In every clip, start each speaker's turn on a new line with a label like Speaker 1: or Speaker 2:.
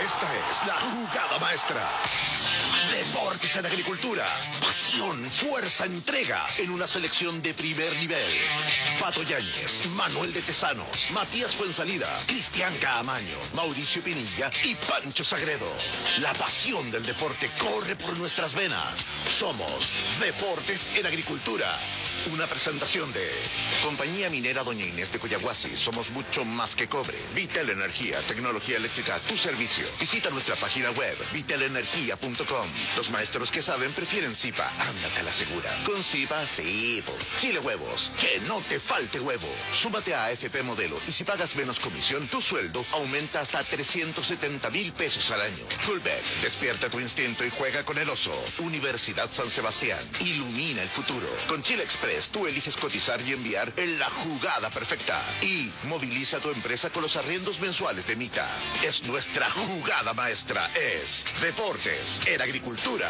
Speaker 1: Esta es la jugada maestra. Deportes en agricultura. Pasión, fuerza, entrega en una selección de primer nivel. Pato Yáñez, Manuel de Tesanos, Matías Fuensalida, Cristian Caamaño, Mauricio Pinilla y Pancho Sagredo. La pasión del deporte corre por nuestras venas. Somos Deportes en Agricultura. Una presentación de Compañía Minera Doña Inés de Coyahuasi. Somos mucho más que cobre. Vitel Energía, tecnología eléctrica a tu servicio. Visita nuestra página web, vitelenergia.com. Los maestros que saben prefieren Zipa. Ándate a la segura. Con Zipa, sí. Chile Huevos. Que no te falte huevo. Súmate a AFP Modelo y si pagas menos comisión, tu sueldo aumenta hasta 370,000 pesos al año. Fullback, despierta tu instinto y juega con el oso. Universidad San Sebastián. Ilumina el futuro. Con Chile Express, tú eliges cotizar y enviar en la jugada perfecta. Y moviliza tu empresa con los arriendos mensuales de Mita. Es nuestra jugada maestra. Es Deportes en Agricultura.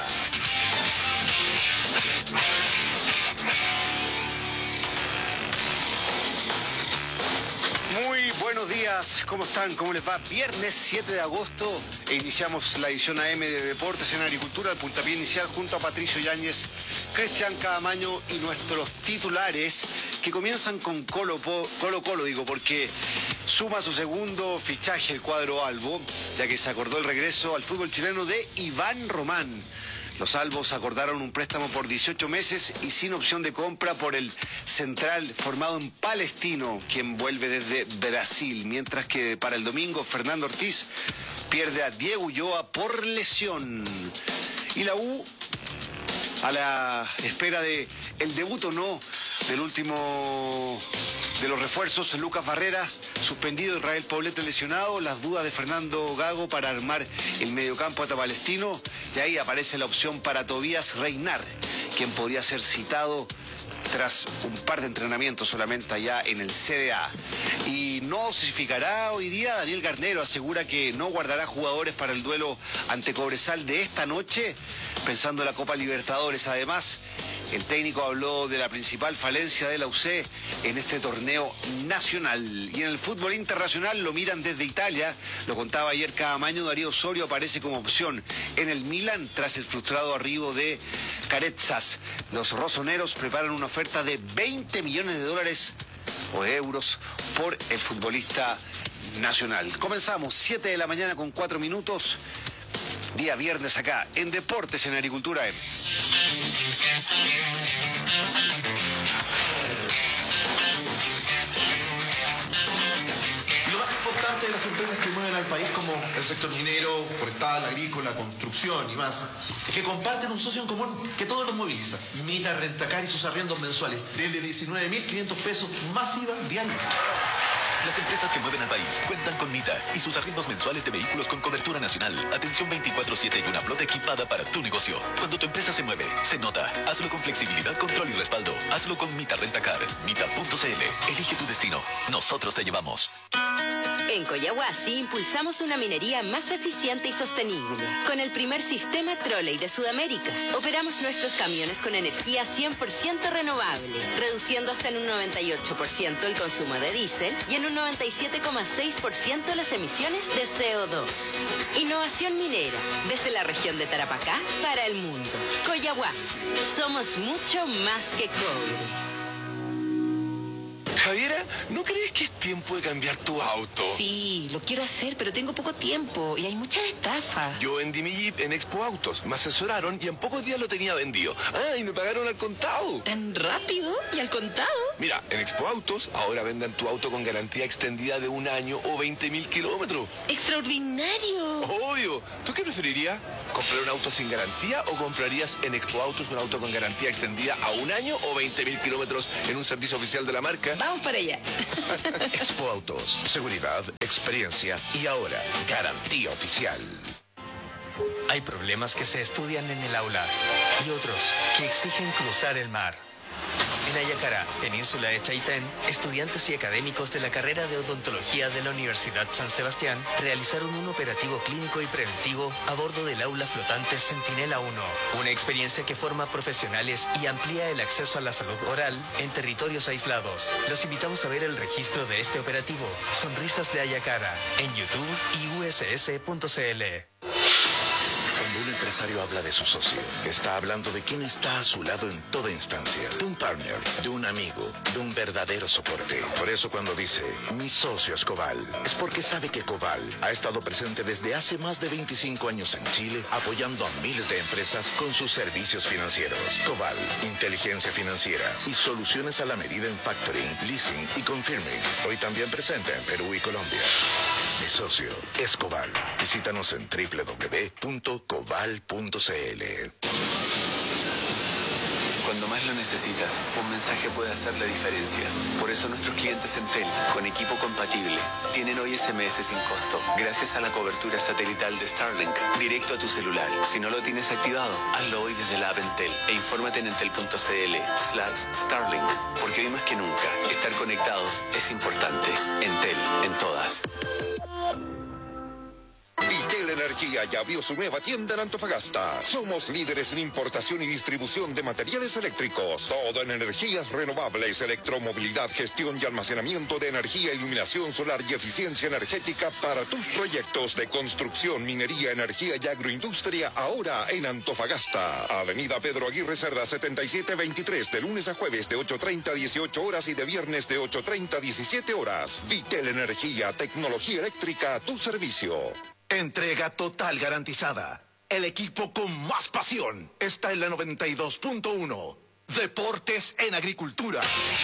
Speaker 2: Muy buenos días, ¿cómo están? ¿Cómo les va? Viernes 7 de agosto e iniciamos la edición AM de Deportes en Agricultura, el puntapié inicial junto a Patricio Yáñez, Cristian Caamaño y nuestros titulares que comienzan con Colo, porque suma su segundo fichaje el cuadro albo, ya que se acordó el regreso al fútbol chileno de Iván Román. Los albos acordaron un préstamo por 18 meses y sin opción de compra por el central formado en Palestino, quien vuelve desde Brasil, mientras que para el domingo Fernando Ortiz pierde a Diego Ulloa por lesión. Y la U, a la espera de el debut o no del último de los refuerzos, Lucas Barreras suspendido, Israel Poblete lesionado, las dudas de Fernando Gago para armar el mediocampo ante Palestino, y ahí aparece la opción para Tobías Reinar, quien podría ser citado tras un par de entrenamientos solamente allá en el CDA. Y no significará hoy día, Daniel Garnero asegura que no guardará jugadores para el duelo ante Cobresal de esta noche, pensando en la Copa Libertadores. Además, el técnico habló de la principal falencia de la UC en este torneo nacional. Y en el fútbol internacional lo miran desde Italia. Lo contaba ayer Caamaño, Darío Osorio aparece como opción en el Milan tras el frustrado arribo de Carezas. Los rosoneros preparan una oferta de $20 millones o de euros por el futbolista nacional. Comenzamos 7 de la mañana con 4 minutos. Día viernes acá en Deportes en Agricultura.
Speaker 3: Lo más importante de las empresas que mueven al país, como el sector minero, forestal, agrícola, construcción y más, es que comparten un socio en común que todos los moviliza. Mita Rentacar y sus arriendos mensuales, desde 19.500 pesos más IVA diario.
Speaker 4: Las empresas que mueven al país cuentan con Mita y sus arriendos mensuales de vehículos con cobertura nacional, atención 24/7 y una flota equipada para tu negocio. Cuando tu empresa se mueve, se nota. Hazlo con flexibilidad, control y respaldo. Hazlo con Mita Rentacar. Mita.cl. Elige tu destino. Nosotros te llevamos.
Speaker 5: En Coyahuasi impulsamos una minería más eficiente y sostenible. Con el primer sistema trolley de Sudamérica, operamos nuestros camiones con energía 100% renovable, reduciendo hasta en un 98% el consumo de diésel y en un 97,6% las emisiones de CO2. Innovación minera, desde la región de Tarapacá para el mundo. Coyahuasi, somos mucho más que cobre.
Speaker 6: Javiera, ¿no crees que es tiempo de cambiar tu auto?
Speaker 7: Sí, lo quiero hacer, pero tengo poco tiempo y hay muchas estafas.
Speaker 6: Yo vendí mi Jeep en Expo Autos, me asesoraron y en pocos días lo tenía vendido. Ah, y me pagaron al contado.
Speaker 7: ¿Tan rápido y al contado?
Speaker 6: Mira, en Expo Autos ahora venden tu auto con garantía extendida de 1 año o 20.000 kilómetros.
Speaker 7: ¡Extraordinario!
Speaker 6: Obvio. ¿Tú qué preferirías? ¿Comprar un auto sin garantía o comprarías en Expo Autos un auto con garantía extendida a 1 año o 20.000 kilómetros en un servicio oficial de la marca?
Speaker 7: Vamos para allá.
Speaker 1: Expo Autos, seguridad, experiencia y ahora garantía oficial.
Speaker 8: Hay problemas que se estudian en el aula y otros que exigen cruzar el mar.
Speaker 9: En Ayacará, península de Chaitén, estudiantes y académicos de la carrera de odontología de la Universidad San Sebastián realizaron un operativo clínico y preventivo a bordo del aula flotante Centinela 1, una experiencia que forma profesionales y amplía el acceso a la salud oral en territorios aislados. Los invitamos a ver el registro de este operativo, Sonrisas de Ayacará, en YouTube y uss.cl.
Speaker 1: Cuando un empresario habla de su socio, está hablando de quien está a su lado en toda instancia, de un partner, de un amigo, de un verdadero soporte. Por eso cuando dice, mi socio es Coval, es porque sabe que Coval ha estado presente desde hace más de 25 años en Chile, apoyando a miles de empresas con sus servicios financieros. Coval, inteligencia financiera y soluciones a la medida en factoring, leasing y confirming. Hoy también presente en Perú y Colombia. Mi socio es Coval. Visítanos en www.coval.cl.
Speaker 4: Cuando más lo necesitas, un mensaje puede hacer la diferencia. Por eso nuestros clientes Entel, con equipo compatible, tienen hoy SMS sin costo, gracias a la cobertura satelital de Starlink, directo a tu celular. Si no lo tienes activado, hazlo hoy desde la app Entel e infórmate en entel.cl/Starlink, porque hoy más que nunca, estar conectados es importante. Entel, en todas.
Speaker 10: Vitel Energía ya abrió su nueva tienda en Antofagasta. Somos líderes en importación y distribución de materiales eléctricos. Todo en energías renovables, electromovilidad, gestión y almacenamiento de energía, iluminación solar y eficiencia energética para tus proyectos de construcción, minería, energía y agroindustria. Ahora en Antofagasta. Avenida Pedro Aguirre Cerda 7723, de lunes a jueves de 8:30 a 18 horas y de viernes de 8:30 a 17 horas. Vitel Energía, tecnología eléctrica a tu servicio.
Speaker 3: Entrega total garantizada. El equipo con más pasión está en la 92.1. Deportes en Agricultura.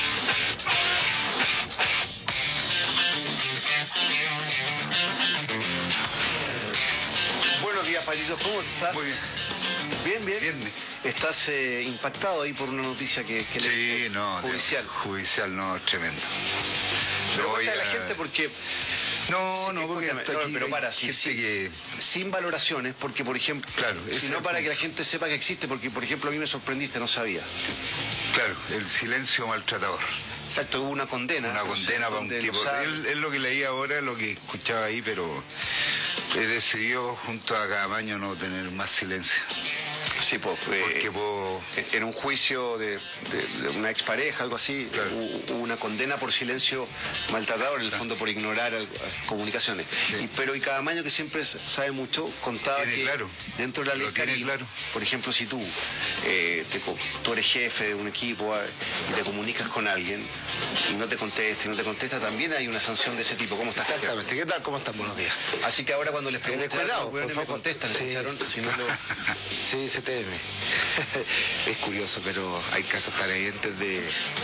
Speaker 2: Buenos días, Palito, ¿cómo estás?
Speaker 11: Muy bien.
Speaker 2: Bien. ¿Estás impactado ahí por una noticia que
Speaker 11: sí, no,
Speaker 2: judicial?
Speaker 11: Judicial, no, tremendo.
Speaker 2: Pero cuéntale a la gente porque...
Speaker 11: porque
Speaker 2: pero para, sin valoraciones, porque por ejemplo,
Speaker 11: claro,
Speaker 2: sino para que la gente sepa que existe, porque por ejemplo a mí me sorprendiste, no sabía.
Speaker 11: Claro, el silencio maltratador.
Speaker 2: Exacto, hubo una condena.
Speaker 11: Una condena para un tipo. Es lo que leí ahora, lo que escuchaba ahí, pero he decidido junto a Caamaño no tener más silencio.
Speaker 2: Sí, porque en un juicio de una expareja, algo así, claro, hubo una condena por silencio maltratador, en el fondo por ignorar comunicaciones. Sí. Pero Caamaño, que siempre sabe mucho, contaba que dentro de la ley Caribe, por ejemplo, si tú eres jefe de un equipo y te comunicas con alguien y no te contesta, también hay una sanción de ese tipo. ¿Cómo estás?
Speaker 11: Exactamente. ¿Qué tal? ¿Cómo están? Buenos días.
Speaker 2: Así que ahora cuando les pregunté,
Speaker 11: cuidado,
Speaker 2: no me contestan,
Speaker 11: sí.
Speaker 2: ¿Escucharon? Si no lo...
Speaker 11: Sí, se teme. Es curioso, pero hay casos tan evidentes de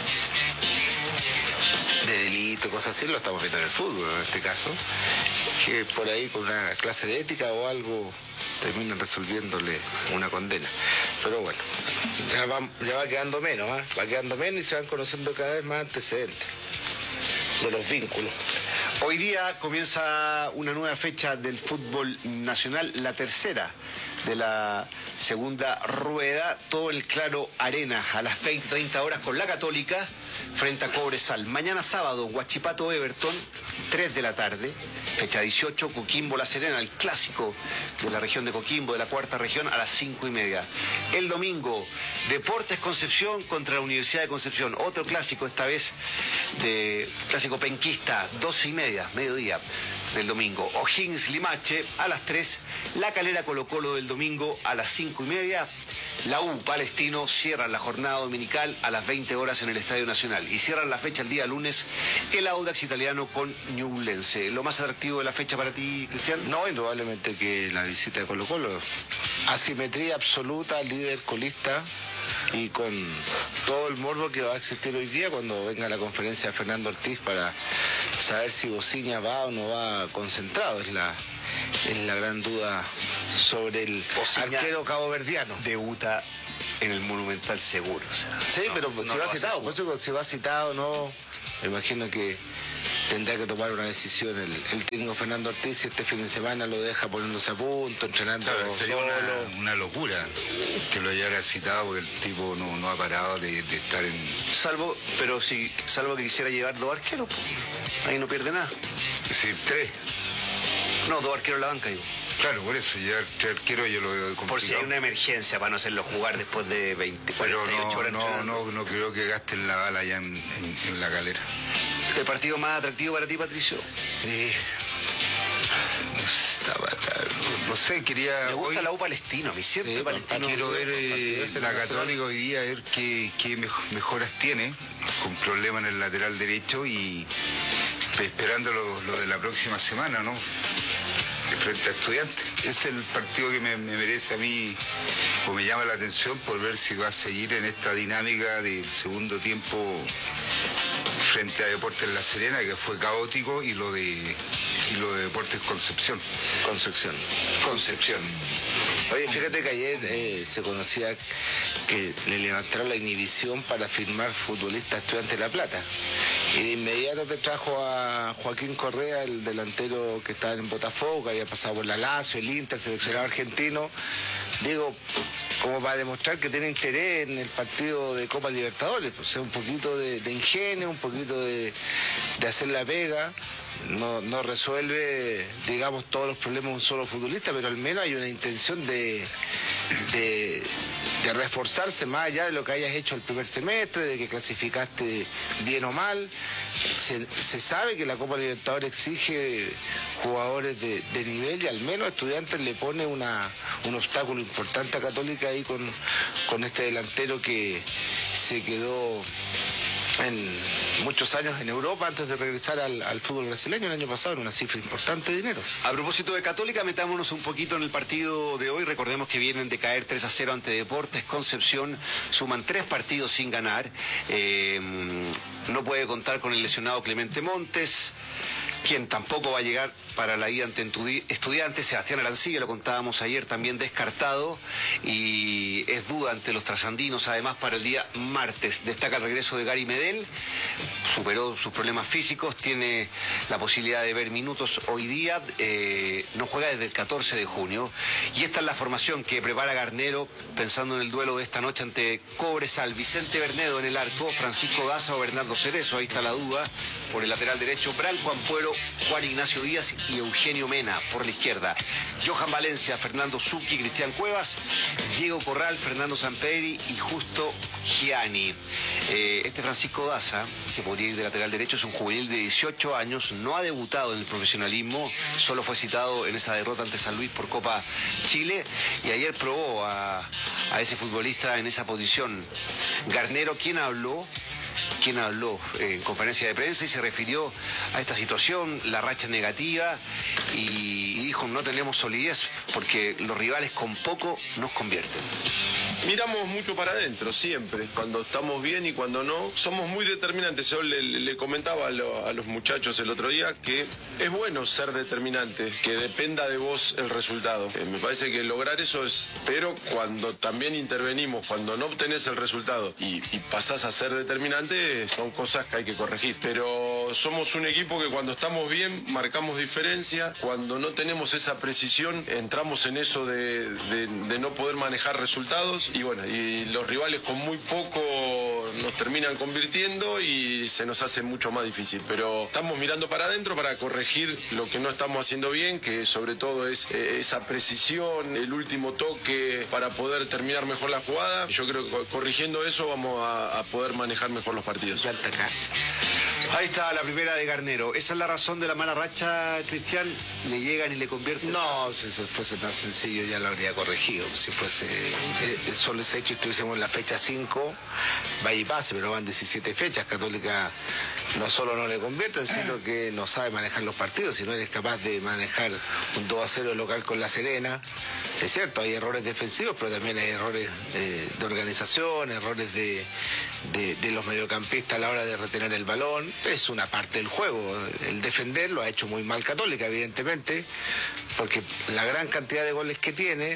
Speaker 11: delito, cosas así, lo estamos viendo en el fútbol en este caso, que por ahí con una clase de ética o algo terminan resolviéndole una condena. Pero bueno, ya va quedando menos, va quedando menos y se van conociendo cada vez más antecedentes de los vínculos.
Speaker 2: Hoy día comienza una nueva fecha del fútbol nacional, la tercera de la segunda rueda, todo el Claro Arena a las 20:30 horas con la Católica frente a Cobresal. Mañana sábado, Huachipato Everton, 3 de la tarde, fecha 18, Coquimbo La Serena, el clásico de la región de Coquimbo, de la cuarta región, a las 5:30. El domingo, Deportes Concepción contra la Universidad de Concepción, otro clásico, esta vez de clásico penquista, 12:30, mediodía del domingo. O'Higgins Limache a las 3, La Calera Colo Colo del domingo a las 5:30. La U Palestino cierran la jornada dominical a las 20 horas en el Estadio Nacional y cierran la fecha el día lunes el Audax Italiano con Ñublense. ¿Lo más atractivo de la fecha para ti, Cristian?
Speaker 11: No, indudablemente que la visita de Colo Colo. Asimetría absoluta, líder colista y con todo el morbo que va a existir hoy día cuando venga la conferencia de Fernando Ortiz para saber si Bociña va o no va concentrado. Es la gran duda sobre el arquero caboverdiano.
Speaker 2: Debuta en el Monumental seguro. O sea,
Speaker 11: sí, pero si va citado, por eso si va citado no, me imagino que tendrá que tomar una decisión el técnico Fernando Ortiz si este fin de semana lo deja poniéndose a punto, entrenando
Speaker 12: sería
Speaker 11: solo.
Speaker 12: una locura que lo hayara citado, porque el tipo no ha parado de estar en...
Speaker 2: Salvo que quisiera llevar 2 arqueros, pues. Ahí no pierde nada.
Speaker 12: Es decir, 3.
Speaker 2: No, 2 arqueros en la banca, digo.
Speaker 12: Claro, por eso, llevar 3 arqueros yo lo veo complicado.
Speaker 2: Por si hay una emergencia para no hacerlo jugar después de 20, 48 horas.
Speaker 12: No creo que gasten la bala ya en la Calera.
Speaker 2: ¿El partido más atractivo para ti, Patricio?
Speaker 12: No sé, quería...
Speaker 2: Me gusta la U Palestino, a mí siempre
Speaker 11: Sí,
Speaker 2: Palestino.
Speaker 12: Quiero ver la Católica hoy día, a ver qué mejoras tiene, con problemas en el lateral derecho y esperando lo de la próxima semana, ¿no? Frente a Estudiantes. Ese es el partido que me merece a mí, o me llama la atención, por ver si va a seguir en esta dinámica del segundo tiempo frente a Deportes La Serena, que fue caótico, y lo de Deportes Concepción.
Speaker 11: Oye, fíjate que ayer se conocía que le levantaron la inhibición para firmar futbolista Estudiantes de La Plata. Y de inmediato te trajo a Joaquín Correa, el delantero que estaba en Botafogo, que había pasado por la Lazio, el Inter, seleccionado argentino. Digo, como para demostrar que tiene interés en el partido de Copa Libertadores. O sea, un poquito de ingenio, un poquito de hacer la pega. No resuelve, digamos, todos los problemas de un solo futbolista, pero al menos hay una intención de reforzarse más allá de lo que hayas hecho el primer semestre, de que clasificaste bien o mal. Se sabe que la Copa Libertadores exige jugadores de nivel, y al menos Estudiantes le pone un obstáculo importante a Católica ahí con este delantero que se quedó en muchos años en Europa antes de regresar al fútbol brasileño el año pasado en una cifra importante de dinero.
Speaker 2: A propósito de Católica, metámonos un poquito en el partido de hoy. Recordemos que vienen de caer 3-0 ante Deportes Concepción, suman 3 partidos sin ganar. No puede contar con el lesionado Clemente Montes, quien tampoco va a llegar para la ida ante Estudiantes. Sebastián Arancilla, lo contábamos ayer, también descartado, y es duda ante los trasandinos, además, para el día martes. Destaca el regreso de Gary Medel, superó sus problemas físicos, tiene la posibilidad de ver minutos hoy día, no juega desde el 14 de junio, y esta es la formación que prepara Garnero, pensando en el duelo de esta noche ante Cobresal. Vicente Bernedo en el arco, Francisco Daza o Bernardo Cerezo, ahí está la duda. Por el lateral derecho, Branco Ampuero, Juan Ignacio Díaz y Eugenio Mena por la izquierda. Johan Valencia, Fernando Zucchi, Cristian Cuevas, Diego Corral, Fernando Sampedri y Justo Gianni. Este Francisco Daza, que podría ir de lateral derecho, es un juvenil de 18 años, no ha debutado en el profesionalismo, solo fue citado en esa derrota ante San Luis por Copa Chile, y ayer probó a ese futbolista en esa posición. Garnero, quien habló en conferencia de prensa y se refirió a esta situación, la racha negativa, y dijo: no tenemos solidez porque los rivales con poco nos convierten.
Speaker 13: Miramos mucho para adentro, siempre. Cuando estamos bien y cuando no, somos muy determinantes. Yo le comentaba a los muchachos el otro día que es bueno ser determinante, que dependa de vos el resultado. Me parece que lograr eso es... Pero cuando también intervenimos, cuando no obtenés el resultado y pasás a ser determinante, son cosas que hay que corregir. Pero somos un equipo que cuando estamos bien marcamos diferencia. Cuando no tenemos esa precisión, entramos en eso de no poder manejar resultados. Y bueno, y los rivales con muy poco nos terminan convirtiendo y se nos hace mucho más difícil. Pero estamos mirando para adentro para corregir lo que no estamos haciendo bien, que sobre todo es esa precisión, el último toque para poder terminar mejor la jugada. Yo creo que corrigiendo eso vamos a poder manejar mejor los partidos.
Speaker 2: Ahí está la primera de Garnero. ¿Esa es la razón de la mala racha, Cristian? ¿Le llegan y le convierten?
Speaker 11: No, si fuese tan sencillo ya lo habría corregido. Si fuese solo ese hecho, estuviésemos en la fecha 5, vaya y pase, pero van 17 fechas. Católica no solo no le convierten, sino que no sabe manejar los partidos. Si no eres capaz de manejar un 2-0 local con La Serena, es cierto, hay errores defensivos, pero también hay errores de organización, errores de los mediocampistas a la hora de retener el balón. Es una parte del juego. El defender lo ha hecho muy mal Católica, evidentemente, porque la gran cantidad de goles que tiene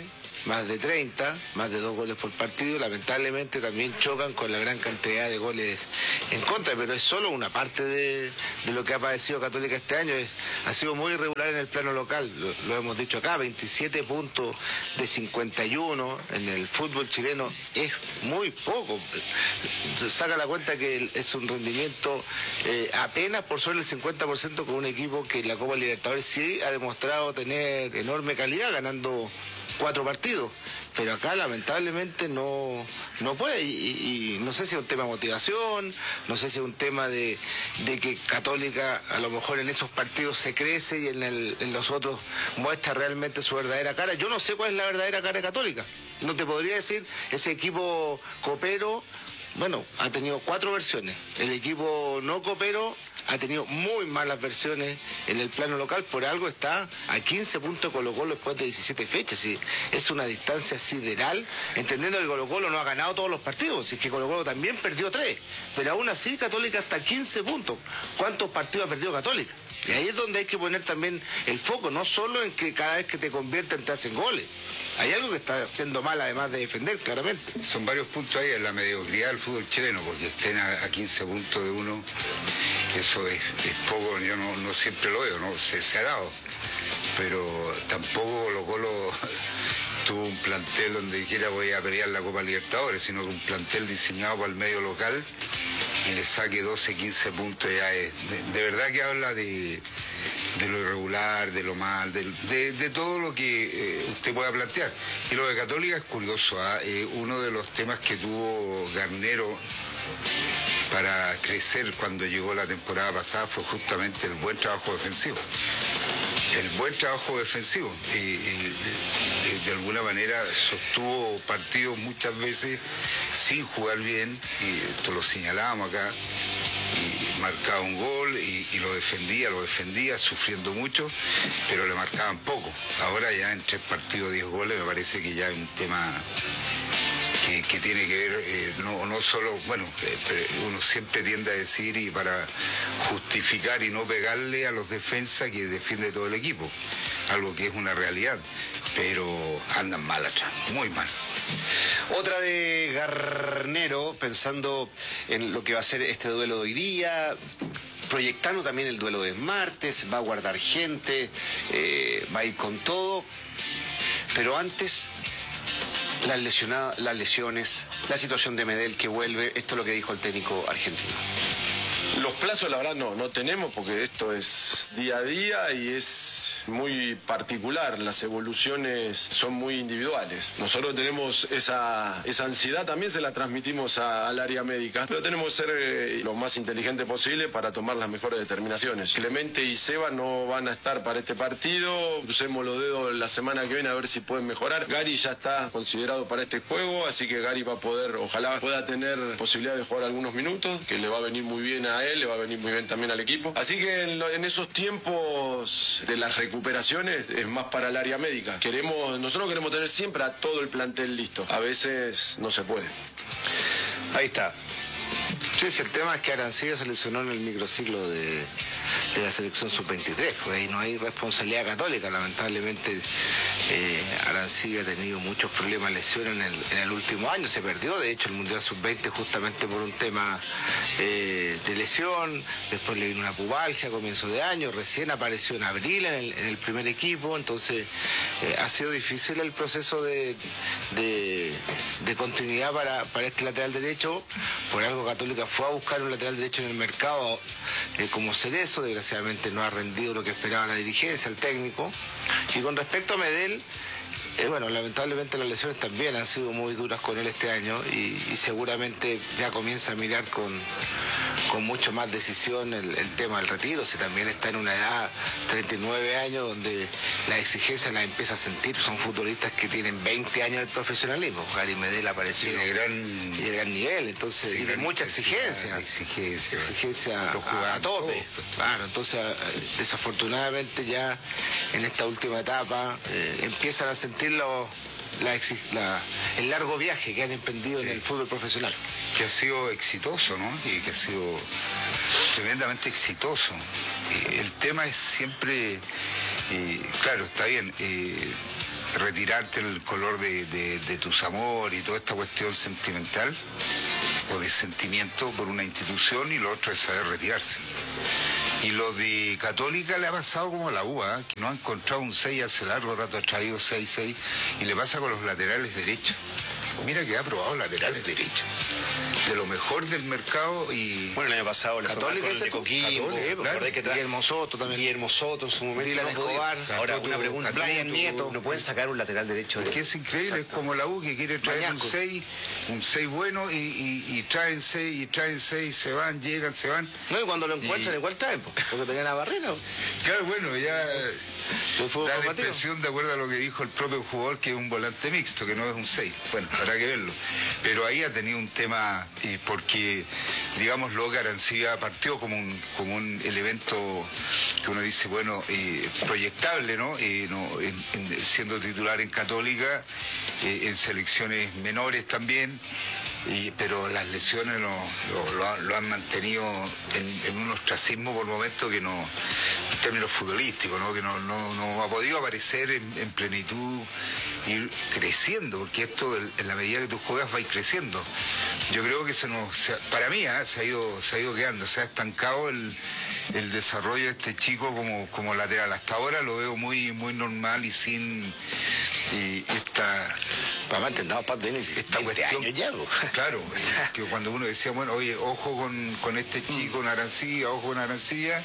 Speaker 11: más de 30, más de 2 goles por partido. Lamentablemente también chocan con la gran cantidad de goles en contra, pero es solo una parte de lo que ha padecido Católica este año. Ha sido muy irregular en el plano local, lo hemos dicho acá, 27 puntos de 51 en el fútbol chileno es muy poco. Se saca la cuenta que es un rendimiento apenas por sobre el 50% con un equipo que en la Copa Libertadores sí ha demostrado tener enorme calidad, ganando 4 partidos. Pero acá lamentablemente no puede, y no sé si es un tema de motivación, no sé si es un tema de que Católica a lo mejor en esos partidos se crece y en los otros muestra realmente su verdadera cara. Yo no sé cuál es la verdadera cara de Católica, no te podría decir. Ese equipo copero, bueno, ha tenido 4 versiones, el equipo no copero ha tenido muy malas versiones en el plano local, por algo está a 15 puntos Colo-Colo después de 17 fechas. ¿Sí? Es una distancia sideral, entendiendo que Colo-Colo no ha ganado todos los partidos, si es que Colo-Colo también perdió 3, pero aún así Católica hasta 15 puntos. ¿Cuántos partidos ha perdido Católica? Y ahí es donde hay que poner también el foco, no solo en que cada vez que te convierten te hacen goles. Hay algo que está haciendo mal, además de defender, claramente.
Speaker 12: Son varios puntos ahí en la mediocridad del fútbol chileno, porque estén a 15 puntos de uno, eso es poco. Yo no siempre lo veo, ¿no? Se ha dado, pero tampoco Colo-Colo tuvo un plantel donde dijera voy a pelear la Copa Libertadores, sino que un plantel diseñado para el medio local y le saque 12, 15 puntos ya es. De verdad que habla de lo irregular, de lo mal, de todo lo que usted pueda plantear. Y lo de Católica es curioso, uno de los temas que tuvo Garnero para crecer cuando llegó la temporada pasada fue justamente el buen trabajo defensivo. El buen trabajo defensivo. De alguna manera sostuvo partidos muchas veces sin jugar bien, y esto lo señalábamos acá, y marcaba un gol y lo defendía, sufriendo mucho, pero le marcaban poco. Ahora ya en 3 partidos 10 goles me parece que ya es un tema que tiene que ver, no solo, bueno, uno siempre tiende a decir, y para justificar y no pegarle a los defensas que defiende todo el equipo, algo que es una realidad, pero andan mal atrás, muy mal.
Speaker 2: Otra de Garnero, pensando en lo que va a ser este duelo de hoy día, proyectando también el duelo de martes, va a guardar gente, va a ir con todo, pero antes las lesiones, la situación de Medel que vuelve, esto es lo que dijo el técnico argentino.
Speaker 13: Los plazos, la verdad, no tenemos, porque esto es día a día y es muy particular. Las evoluciones son muy individuales. Nosotros tenemos esa ansiedad, también se la transmitimos al área médica, pero tenemos que ser lo más inteligente posible para tomar las mejores determinaciones. Clemente y Seba no van a estar para este partido. Crucemos los dedos la semana que viene a ver si pueden mejorar. Gary ya está considerado para este juego, así que Gary va a poder, ojalá pueda tener posibilidad de jugar algunos minutos, que le va a venir muy bien a él, le va a venir muy bien también al equipo. Así que en esos tiempos de las recuperaciones es más para el área médica. Nosotros queremos tener siempre a todo el plantel listo. A veces no se puede.
Speaker 2: Ahí está.
Speaker 11: Sí, el tema es que Arancibia se lesionó en el microciclo de la selección sub-23, pues ahí no hay responsabilidad Católica, lamentablemente. Arancibia ha tenido muchos problemas de lesión en el último año, se perdió de hecho el Mundial Sub-20 justamente por un tema de lesión, después le vino una pubalgia a comienzo de año, recién apareció en abril en el primer equipo, entonces ha sido difícil el proceso de continuidad para este lateral derecho. Por algo Católica fue a buscar un lateral derecho en el mercado como Cerezo, desgraciadamente no ha rendido lo que esperaba la dirigencia, el técnico. Y con respecto a Medel, bueno, lamentablemente las lesiones también han sido muy duras con él este año y seguramente ya comienza a mirar con mucho más decisión el tema del retiro, si también está en una edad, 39 años, donde las exigencias las empieza a sentir. Son futbolistas que tienen 20 años en el profesionalismo. Gary Medel apareció de gran nivel, entonces, sí, y de mucha exigencia a tope. Claro, entonces desafortunadamente ya en esta última etapa empiezan a sentir el largo viaje que han emprendido en el fútbol profesional.
Speaker 12: Que ha sido exitoso, ¿no? Y que ha sido tremendamente exitoso. El tema es siempre, claro, está bien, retirarte el color de tus amores y toda esta cuestión sentimental o de sentimiento por una institución, y lo otro es saber retirarse. Y lo de Católica le ha pasado como a la UA, que no ha encontrado un 6 hace largo rato, ha traído 6-6, y le pasa con los laterales derechos. Mira que ha probado laterales derechos, de lo mejor del mercado. Y
Speaker 2: bueno, el año pasado la
Speaker 11: Católica
Speaker 2: de Coquimbo,
Speaker 11: claro. Guillermo Soto también.
Speaker 2: Guillermo Soto en su momento.
Speaker 11: Dylan Escobar.
Speaker 2: Ahora, una pregunta.
Speaker 11: Brian Nieto.
Speaker 2: ¿No pueden sacar un lateral derecho?
Speaker 12: Es que es increíble, es como la U que quiere traer un 6 bueno y traen 6 y traen 6, se van, llegan, se van.
Speaker 11: No, y cuando lo encuentran, igual traen, porque tenían a Barrera.
Speaker 12: Claro, bueno, ya da la impresión, de acuerdo a lo que dijo el propio jugador, que es un volante mixto, que no es un 6. Bueno, habrá que verlo. Pero ahí ha tenido un tema, porque, digamos, Loca Arancibia partió como un elemento que uno dice, bueno, proyectable, ¿no? Siendo titular en Católica, en selecciones menores también. Pero las lesiones lo han mantenido en un ostracismo por momentos que no, en términos futbolísticos, ¿no? Que no ha podido aparecer en plenitud, ir creciendo, porque esto en la medida que tú juegas va a ir creciendo. Yo creo que para mí se ha ido quedando, se ha estancado el desarrollo de este chico como lateral. Hasta ahora lo veo muy, muy normal y sin esta...
Speaker 11: Papá, entendamos, Pato, tiene
Speaker 12: esta cuestión
Speaker 11: ya,
Speaker 12: claro, que cuando uno decía, bueno, oye, ojo con este chico, Arancibia, ojo con Arancibia,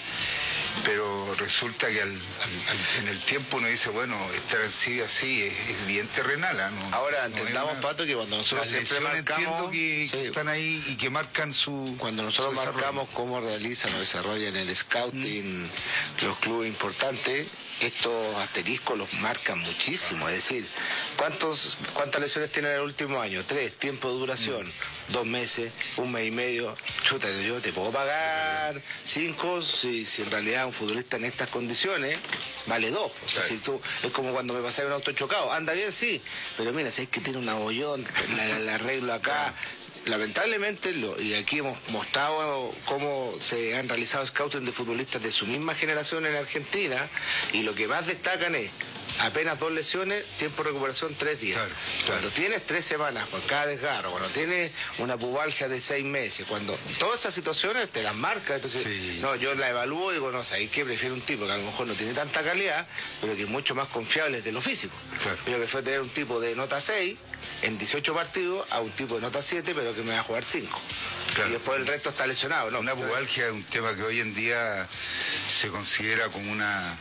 Speaker 12: pero resulta que en el tiempo uno dice, bueno, esta Arancibia sí es bien terrenal, ¿no?
Speaker 11: Ahora entendamos, Pato, que cuando nosotros siempre marcamos,
Speaker 12: que están ahí y que marcan
Speaker 11: cuando nosotros marcamos cómo realizan o desarrollan el scouting los clubes importantes, estos asteriscos los marcan muchísimo. Es decir, ¿cuántas lesiones tienen en el último año? 3, tiempo de duración, 2 meses, 1 mes y medio. Chuta, yo te puedo pagar 5 si en realidad un futbolista en estas condiciones vale 2. O sea, si tú, es como cuando me pasaba un auto chocado, anda bien, sí, pero mira, si es que tiene un abollón, la arreglo acá. Lamentablemente, y aquí hemos mostrado cómo se han realizado scouting de futbolistas de su misma generación en Argentina, y lo que más destacan es apenas 2 lesiones, tiempo de recuperación 3 días. Claro. Cuando tienes 3 semanas por cada desgarro, cuando tienes una pubalgia de 6 meses, cuando todas esas situaciones te las marca, entonces no, yo la evalúo y digo, no, ¿sabes qué? Prefiero un tipo que a lo mejor no tiene tanta calidad, pero que es mucho más confiable de lo físico. Claro. Yo prefiero tener un tipo de nota 6 en 18 partidos a un tipo de nota 7, pero que me va a jugar 5. Claro. Y después el resto está lesionado, ¿no?
Speaker 12: Una pubalgia es un tema que hoy en día se considera como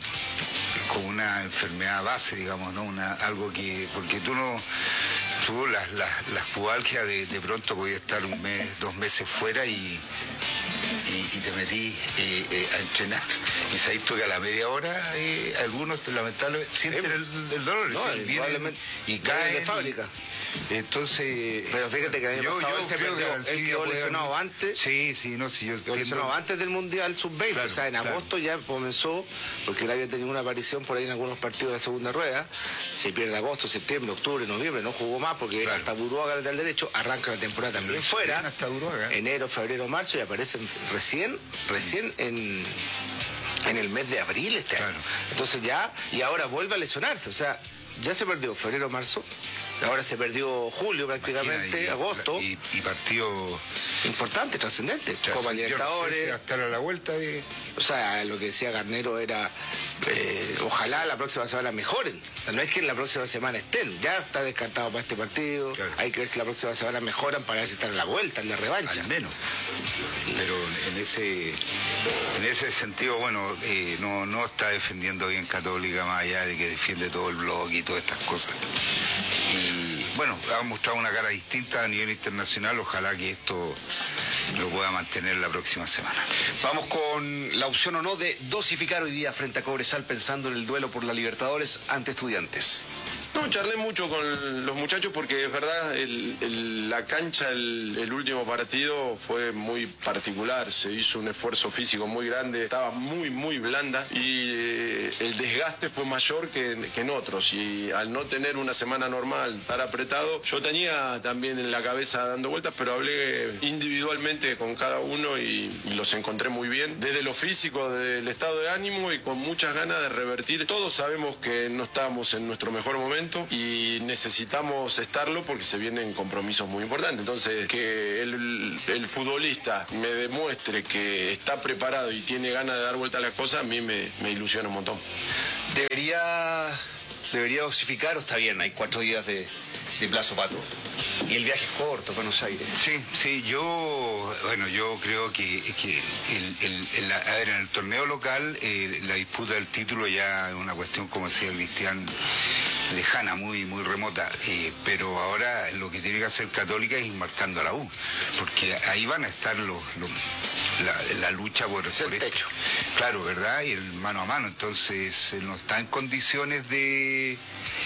Speaker 12: una enfermedad base, digamos, ¿no? Algo que, porque tú las pubalgias de pronto podías estar 1 mes, 2 meses fuera y te metí a entrenar, y sabes tú que a la media hora algunos lamentablemente sienten el dolor, no, y caen de fábrica. Entonces,
Speaker 11: pero fíjate que el año pasado
Speaker 12: yo creo que
Speaker 11: él quedó lesionado antes.
Speaker 12: Yo
Speaker 11: lesionado antes del Mundial Sub-20, claro, o sea, en agosto ya comenzó, porque él había tenido una aparición por ahí en algunos partidos de la segunda rueda, se pierde agosto, septiembre, octubre, noviembre, no jugó más porque hasta Buruaga lateral derecho, arranca la temporada también fuera, hasta enero, febrero, marzo, y aparece recién en el mes de abril este año. Entonces ya, y ahora vuelve a lesionarse, o sea, ya se perdió febrero, marzo. Ahora se perdió julio prácticamente, agosto.
Speaker 12: Y partido
Speaker 11: importante, trascendente. Copa Libertadores.
Speaker 12: Hasta a la vuelta de...
Speaker 11: O sea, lo que decía Garnero era, ojalá la próxima semana mejoren. No es que en la próxima semana estén, ya está descartado para este partido. Claro. Hay que ver si la próxima semana mejoran para ver si están en la vuelta, en la revancha.
Speaker 12: Al menos. Pero en ese sentido, bueno, no está defendiendo bien Católica, más allá de que defiende todo el bloque y todas estas cosas. Y bueno, ha mostrado una cara distinta a nivel internacional, ojalá que esto lo pueda mantener la próxima semana.
Speaker 2: Vamos con la opción o no de dosificar hoy día frente a Cobresal, pensando en el duelo por la Libertadores ante Estudiantes.
Speaker 13: No, charlé mucho con los muchachos porque es verdad, la cancha, el último partido fue muy particular, se hizo un esfuerzo físico muy grande, estaba muy, muy blanda y el desgaste fue mayor que en otros, y al no tener una semana normal, estar apretado, yo tenía también en la cabeza dando vueltas, pero hablé individualmente con cada uno y los encontré muy bien, desde lo físico, del estado de ánimo y con muchas ganas de revertir. Todos sabemos que no estamos en nuestro mejor momento, momento y necesitamos estarlo porque se vienen compromisos muy importantes. Entonces, que el futbolista me demuestre que está preparado y tiene ganas de dar vuelta a las cosas, a mí me ilusiona un montón.
Speaker 2: Debería dosificar o está bien, hay 4 días de plazo, Pato. Y el viaje es corto, Buenos Aires.
Speaker 12: Sí, yo creo que a ver, en el torneo local la disputa del título ya es una cuestión, como decía Cristian, lejana, muy remota, pero ahora lo que tiene que hacer Católica es ir marcando a la U, porque ahí van a estar la lucha por el techo. Claro, ¿verdad? Y el mano a mano, entonces no está en condiciones de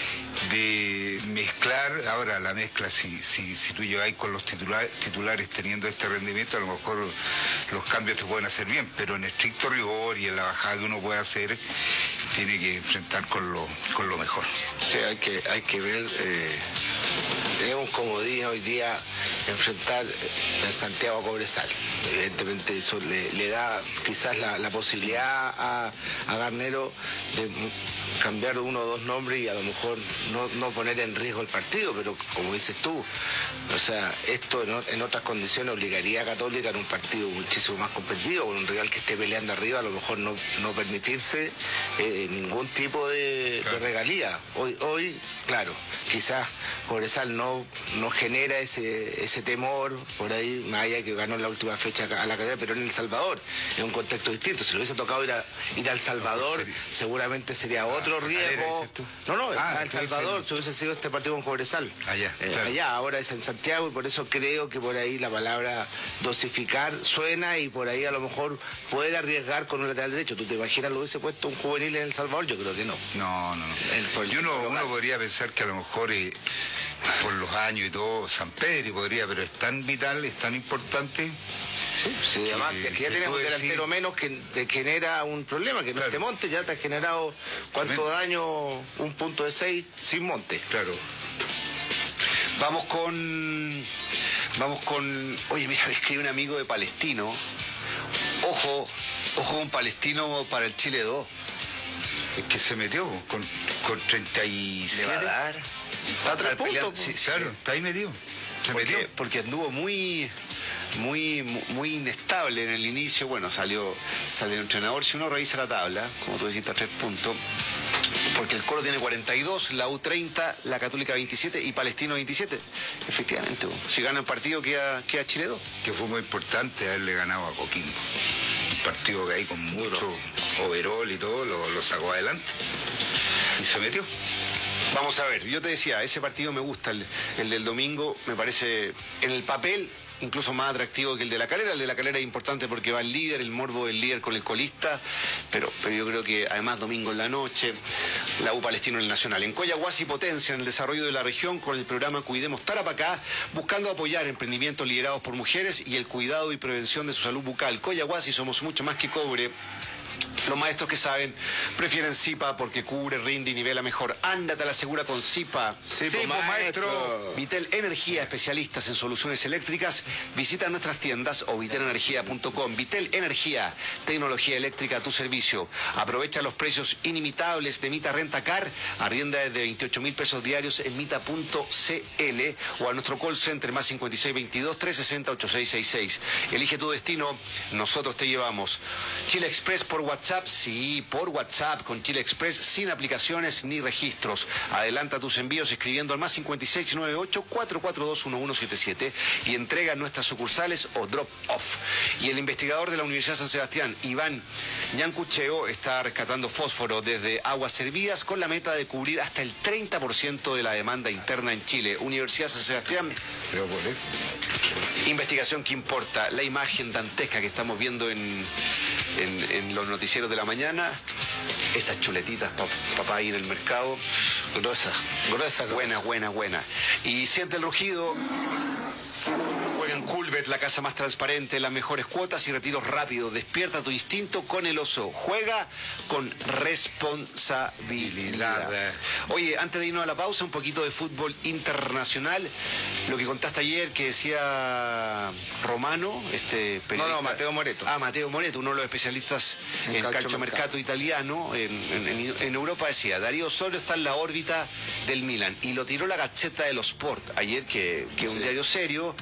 Speaker 12: mezclar. Ahora la mezcla, si tú lleváis con los titulares teniendo este rendimiento, a lo mejor los cambios te pueden hacer bien, pero en estricto rigor y en la bajada que uno puede hacer, tiene que enfrentar con lo mejor.
Speaker 11: Sí, hay que ver, tenemos un comodín hoy día enfrentar en Santiago a Cobresal. Evidentemente eso le da quizás la posibilidad a Garnero de cambiar uno o dos nombres y a lo mejor no poner en riesgo el partido, pero como dices tú, o sea, esto en otras condiciones obligaría a Católica en un partido muchísimo más competitivo, con un rival que esté peleando arriba, a lo mejor no permitirse ningún tipo de regalía. Hoy, claro, quizás Cobresal no genera ese temor por ahí, más allá que ganó en la última fecha a la carrera, pero en El Salvador es un contexto distinto. Si le hubiese tocado ir a El Salvador, seguramente sería otro riesgo. El Salvador, si hubiese sido este partido con Cobresal. Allá, ahora es en Santiago, y por eso creo que por ahí la palabra dosificar suena, y por ahí a lo mejor puede arriesgar con un lateral derecho. ¿Tú te imaginas lo hubiese puesto un juvenil en El Salvador? Yo creo que no.
Speaker 12: No. Y uno podría pensar que a lo mejor por los años y todo, San Pedro podría, pero es tan vital, es tan importante.
Speaker 11: Sí, además, si es que ya tienes un delantero menos que te genera un problema, que no esté Monte, ya te has generado cuánto daño, un punto de 6 sin Monte.
Speaker 12: Claro.
Speaker 2: Vamos con... Oye, mira, me escribe un amigo de Palestino. Ojo un Palestino para el Chile 2.
Speaker 12: Es que se metió con 37.
Speaker 2: ¿Le va a dar?
Speaker 11: Está a 3 puntos.
Speaker 12: Sí, claro, está ahí metido.
Speaker 2: Porque anduvo muy inestable en el inicio. Bueno, salió el entrenador. Si uno revisa la tabla, como tú decís, a 3 puntos. Porque el Coro tiene 42, la U 30, la Católica 27 y Palestino 27. Efectivamente, si gana el partido queda Chile 2.
Speaker 12: Que fue muy importante haberle ganado a Coquimbo. Un partido que ahí con mucho overall y todo, lo sacó adelante y se metió.
Speaker 2: Vamos a ver, yo te decía, ese partido me gusta, el del domingo, me parece en el papel incluso más atractivo que el de La Calera. El de La Calera es importante porque va el líder, el morbo del líder con el colista, pero yo creo que además domingo en la noche, la U Palestino en el Nacional. En Coyahuasi potencia en el desarrollo de la región con el programa Cuidemos Tarapacá, buscando apoyar emprendimientos liderados por mujeres y el cuidado y prevención de su salud bucal. Coyahuasi, somos mucho más que cobre. Los maestros que saben prefieren Zipa porque cubre, rinde y nivela mejor. Ándate a la segura con Zipa.
Speaker 11: Sí, maestro.
Speaker 2: Vitel Energía, especialistas en soluciones eléctricas. Visita nuestras tiendas o vitelenergia.com. Vitel Energía, tecnología eléctrica a tu servicio. Aprovecha los precios inimitables de Mita Rentacar. Arrienda desde 28.000 pesos diarios en mita.cl o a nuestro call center más 5622-360-8666. Elige tu destino, nosotros te llevamos. Chile Express por WhatsApp, sí, por WhatsApp con Chile Express, sin aplicaciones ni registros. Adelanta tus envíos escribiendo al más 5698-442-1177 y entrega en nuestras sucursales o drop off. Y el investigador de la Universidad San Sebastián, Iván Yancucheo, está rescatando fósforo desde aguas servidas con la meta de cubrir hasta el 30% de la demanda interna en Chile. Universidad San Sebastián.
Speaker 12: Pero por eso.
Speaker 2: Investigación que importa. La imagen dantesca que estamos viendo en los noticieros de la mañana, esas chuletitas para ir al mercado, gruesa, buena. Y siente el rugido, juega en Culbert, la casa más transparente, las mejores cuotas y retiros rápidos. Despierta tu instinto con el oso. Juega con responsabilidad. Oye, antes de irnos a la pausa, un poquito de fútbol internacional. Lo que contaste ayer que decía Romano, periodista.
Speaker 11: No, Matteo Moretto.
Speaker 2: Matteo Moretto, uno de los especialistas en calciomercato italiano. En Europa decía, Darío Osorio está en la órbita del Milan. Y lo tiró la Gazzetta dello Sport ayer, que es un diario serio.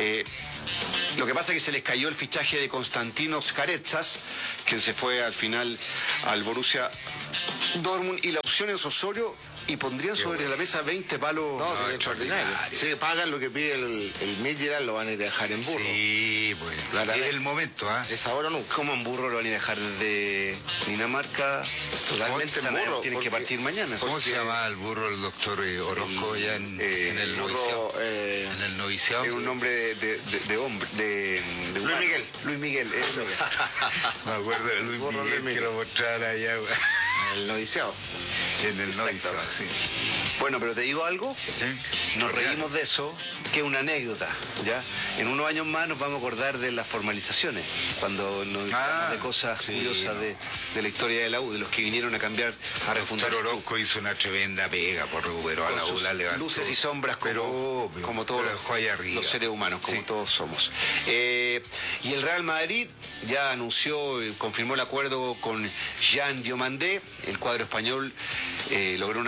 Speaker 2: Lo que pasa es que se les cayó el fichaje de Konstantinos Caretsas, quien se fue al final al Borussia Dortmund, y la opción es Osorio, y pondrían sobre la mesa 20 palos.
Speaker 11: No, sería extraordinario. Si pagan lo que pide el Midtjylland, lo van a ir a dejar en burro.
Speaker 12: Sí, bueno, es el momento, ¿ah?
Speaker 11: Es ahora nunca.
Speaker 2: ¿Cómo en burro lo van a ir a dejar desde Dinamarca?
Speaker 11: Totalmente en burro.
Speaker 2: Tienen que partir mañana.
Speaker 12: ¿Cómo se llama el burro, el doctor Orozco, allá en el noviciado? En el noviciado.
Speaker 2: Es un nombre de hombre, de
Speaker 11: Luis Miguel.
Speaker 2: Luis Miguel, eso.
Speaker 12: Me acuerdo de Luis Miguel que lo mostraron allá.
Speaker 11: El noviciado.
Speaker 12: En el noviciado, sí.
Speaker 2: Bueno, pero te digo algo,
Speaker 12: ¿sí?
Speaker 2: Nos reímos de eso, que es una anécdota, ¿ya? En unos años más nos vamos a acordar de las formalizaciones, cuando nos hablamos de cosas curiosas de la historia de la U, de los que vinieron a cambiar, a refundar.
Speaker 12: Pero Orozco hizo una tremenda pega, por recuperó a la U, la levantó.
Speaker 2: Luces y sombras como todos los seres humanos, como todos somos. Y el Real Madrid ya anunció, confirmó el acuerdo con Jean Diomandé. El cuadro español logró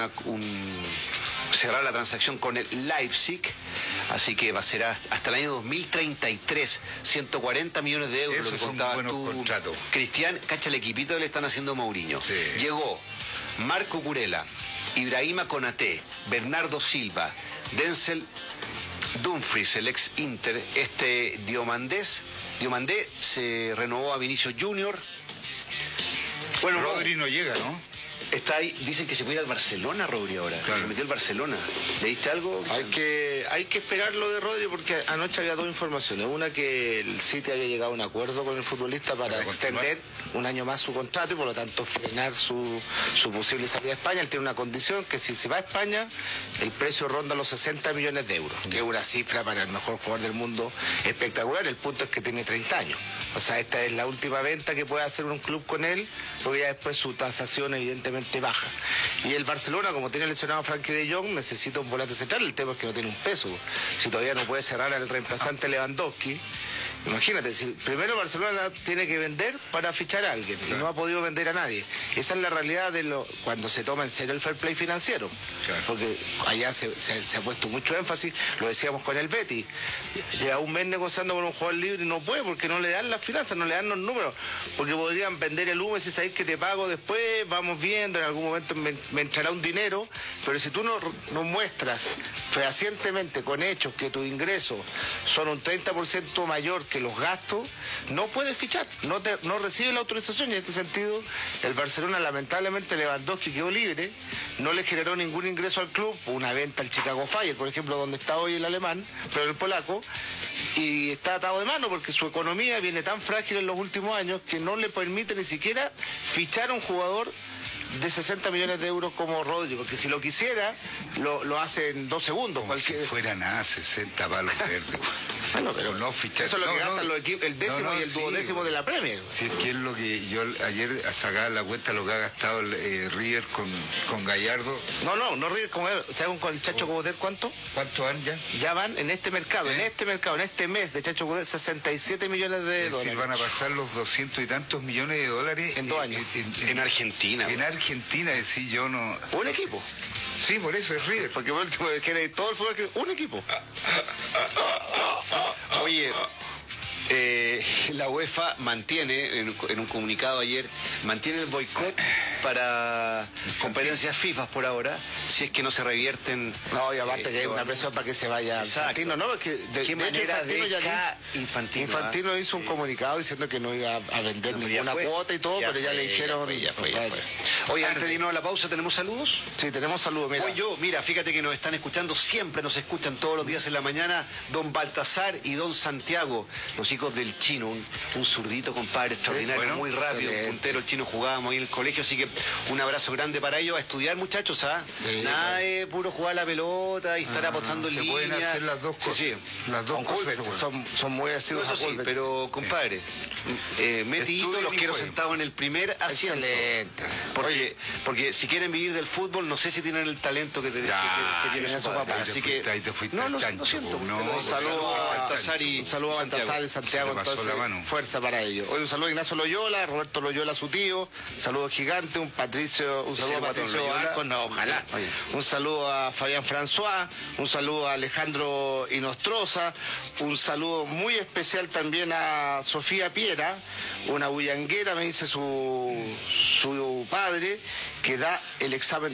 Speaker 2: cerrar la transacción con el Leipzig, así que va a ser hasta el año 2033, 140 millones de euros.
Speaker 12: Esos
Speaker 2: lo que contabas tú,
Speaker 12: contratos.
Speaker 2: Cristian, cacha el equipito que le están haciendo Mourinho. Sí. Llegó Marco Curella, Ibrahima Konaté, Bernardo Silva, Denzel Dumfries, el ex Inter, Diomandé se renovó a Vinicius Junior.
Speaker 12: Bueno, Rodri no llega, ¿no?
Speaker 2: Está ahí, dicen que se puede ir al Barcelona, Rodri, ahora. Claro. Se metió al Barcelona. ¿Leíste algo?
Speaker 11: Hay que esperar lo de Rodri, porque anoche había dos informaciones. Una, que el City había llegado a un acuerdo con el futbolista para extender un año más su contrato y por lo tanto frenar su posible salida a España. Él tiene una condición, que si se va a España, el precio ronda los 60 millones de euros, que es una cifra para el mejor jugador del mundo espectacular. El punto es que tiene 30 años. O sea, esta es la última venta que puede hacer un club con él, porque ya después su tasación evidentemente baja. Y el Barcelona, como tiene lesionado a Frankie de Jong, necesita un volante central. El tema es que no tiene un peso. Si todavía no puede cerrar al reemplazante Lewandowski, imagínate, si primero Barcelona tiene que vender para fichar a alguien, y no ha podido vender a nadie. Esa es la realidad cuando se toma en serio el fair play financiero. Claro. Porque allá se ha puesto mucho énfasis, lo decíamos con el Betis. Lleva un mes negociando con un jugador libre y no puede, porque no le dan las finanzas, no le dan los números. Porque podrían vender el humo y si sabéis que te pago después, vamos viendo, en algún momento me entrará un dinero. Pero si tú no muestras fehacientemente con hechos que tus ingresos son un 30% mayor que los gastos, no puedes fichar, no recibe la autorización. Y en este sentido, el Barcelona, lamentablemente, Lewandowski quedó libre, no le generó ningún ingreso al club, una venta al Chicago Fire, por ejemplo, donde está hoy el alemán, pero el polaco, y está atado de mano porque su economía viene tan frágil en los últimos años que no le permite ni siquiera fichar a un jugador de 60 millones de euros como Rodri, porque si lo quisiera, lo hace en 2 segundos.
Speaker 12: Como si fuera nada, 60 palos verdes.
Speaker 11: Bueno, pero no fichar. Eso es lo que gastan los equipos, el décimo y el duodécimo de la Premier.
Speaker 12: Si es que es lo que yo ayer sacaba la cuenta, lo que ha gastado el River con Gallardo.
Speaker 11: No River con él, ¿saben con el Chacho Coudet cuánto?
Speaker 12: ¿Cuánto van ya?
Speaker 11: Ya van en este mercado, en este mes de Chacho Coudet, 67 millones de dólares.
Speaker 12: Es decir, van a pasar los 200 y tantos millones de dólares
Speaker 11: en 2 años.
Speaker 2: En Argentina.
Speaker 12: En Argentina, decir yo no.
Speaker 11: Un equipo.
Speaker 12: Sí, por eso es River.
Speaker 11: Porque por último, que todo el fútbol, un equipo.
Speaker 2: Oye, la UEFA mantiene, en un comunicado ayer, mantiene el boicot para competencias FIFA por ahora, si es que no se revierten.
Speaker 11: No, y aparte que hay una presión para que se vaya Infantino, ¿no? Es que
Speaker 2: ¿Qué manera
Speaker 11: Infantino hizo un comunicado diciendo que no iba a vender ninguna cuota y todo, pero ya le dijeron.
Speaker 2: Oye, antes de irnos a la pausa, ¿tenemos saludos?
Speaker 11: Sí, tenemos saludos, mira.
Speaker 2: Hoy yo, mira, fíjate que nos están escuchando, siempre nos escuchan todos los días en la mañana, don Baltasar y don Santiago, los hijos del Chino, un zurdito, compadre, extraordinario, muy rápido, un puntero, el Chino jugábamos ahí en el colegio, así que un abrazo grande para ellos, a estudiar, muchachos, ¿ah? Sí, nada de puro jugar la pelota y estar apostando en línea.
Speaker 12: Se pueden hacer las dos cosas.
Speaker 2: Sí,
Speaker 12: las dos cosas
Speaker 11: son muy asiduos a Colbert.
Speaker 2: Pero, compadre, metidito, los quiero sentados en el primer asiento. Excelente. Porque si quieren vivir del fútbol, no sé si tienen el talento que tiene su papá. Así que
Speaker 12: ahí te fuiste
Speaker 2: lo siento. Un saludo a Baltasar y
Speaker 11: Santiago, entonces, fuerza para ellos. Hoy un saludo a Ignacio Loyola, Roberto Loyola, su tío, saludo gigante, un saludo a Patricio Arcos, no, ojalá. Un saludo a Fabián François, un saludo a Alejandro Inostroza, un saludo muy especial también a Sofía Piera, una bullanguera, me dice su padre, que da el examen